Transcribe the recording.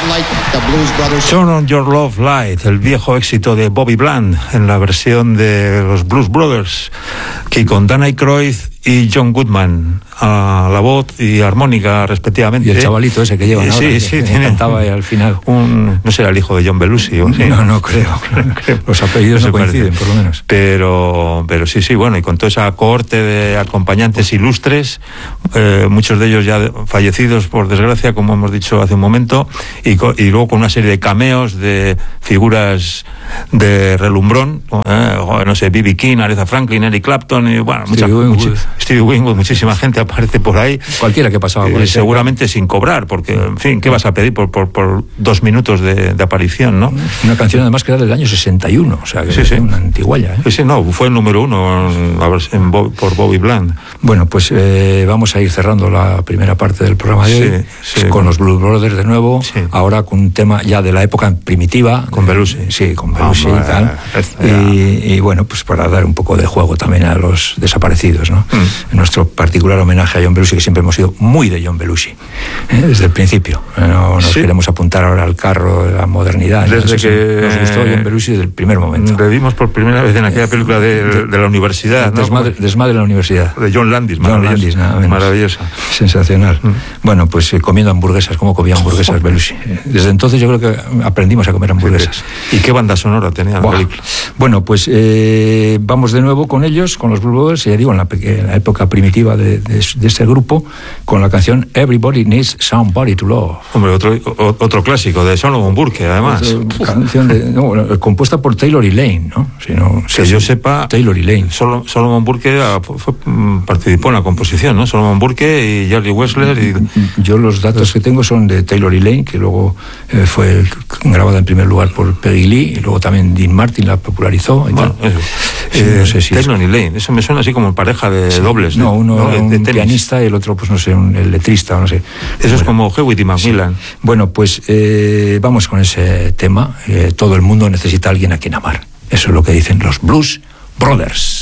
Turn on Your Love Light, el viejo éxito de Bobby Bland en la versión de los Blues Brothers, que con Dan Aykroyd y John Goodman a la voz y armónica respectivamente. Y el chavalito ese que llevan ahora, sí, que tiene cantaba ahí al final. No sé, el hijo de John Belushi. ¿O sí? No creo. Los apellidos no coinciden, por lo menos. Pero sí, bueno, y con toda esa cohorte de acompañantes ilustres, muchos de ellos ya fallecidos, por desgracia, como hemos dicho hace un momento, y luego con una serie de cameos de figuras de relumbrón, no sé, B.B. King, Aretha Franklin, Eric Clapton, y bueno, Stevie Winwood, muchísima gente aparece por ahí. Cualquiera que pasaba por ahí. Seguramente sin cobrar, porque, en fin, ¿qué vas a pedir por 2 minutos de aparición, no? Una canción además que era del año 61, o sea, que es una antigualla, ¿eh? Sí, no, fue el número 1 por Bobby Bland. Bueno, pues vamos a ir cerrando la primera parte del programa de hoy, con los Blues Brothers de nuevo, ahora con un tema ya de la época primitiva. Con Belushi. Sí, con Belushi y tal. Y bueno, pues para dar un poco de juego también a los desaparecidos, ¿no? Nuestro particular homenaje a John Belushi, que siempre hemos sido muy de John Belushi, desde el principio. No nos queremos apuntar ahora al carro de la modernidad. Desde que nos gustó John Belushi desde el primer momento. Le vimos por primera vez en aquella película de la universidad, ¿no? Desmadre en la universidad. De John Landis, nada menos. Maravillosa. Sensacional. Bueno, pues comiendo hamburguesas, ¿cómo comía hamburguesas Belushi? Desde entonces yo creo que aprendimos a comer hamburguesas. ¿Y qué banda sonora tenía la película? Bueno, pues vamos de nuevo con ellos, con los Blues Brothers, ya digo, en la época primitiva de este grupo, con la canción Everybody Needs Somebody to Love. Hombre, otro clásico de Solomon Burke, además. Canción compuesta por Taylor y Lane, ¿no? Que yo sepa, Taylor y Lane. Solomon Burke participó en la composición, ¿no? Solomon Burke y Jerry Wessler. Yo los datos que tengo son de Taylor y Lane, que luego fue grabada en primer lugar por Peggy Lee, y luego también Dean Martin la popularizó. Bueno, eso. No sé si Taylor y Lane, eso me suena así como pareja de dobles. No, uno era un pianista y el otro, pues no sé, el letrista, no sé. Eso es como Hewitt y Macmillan. Sí. Bueno, pues vamos con ese tema. Todo el mundo necesita a alguien a quien amar. Eso es lo que dicen los Blues Brothers.